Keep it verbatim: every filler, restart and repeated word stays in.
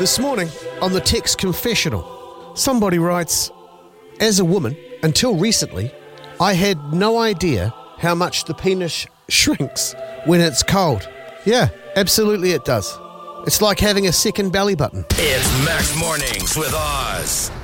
This morning, on the text confessional, somebody writes, as a woman, until recently, I had no idea how much the penis shrinks when it's cold. Yeah, absolutely it does. It's like having a second belly button. It's Max Mornings with Oz.